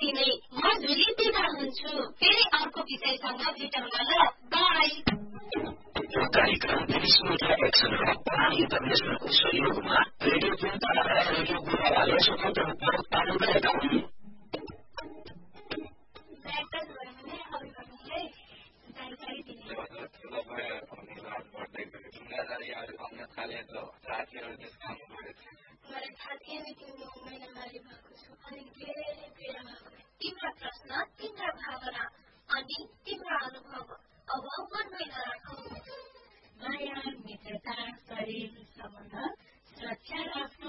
यति नै म जुली बिदा हुन्छु फेरि अर्को विषयसँग भेटौँला ल बाई यो कार्यक्रम ब्रिटिश मिडिया एक्सन र प्राण इन्टरनेसनलको सहयोगमा रेडियो जुन्ता र रेडियो गुरुवाले स्वतन्त्र रूपमा उत्पादन गरेका हुन् तिम्रो प्रश्न तिम्रो भावना अनि तिम्रो अनुभव अब मनमै नराखौ माया मित्रता शरीर सम्बन्ध सुरक्षा र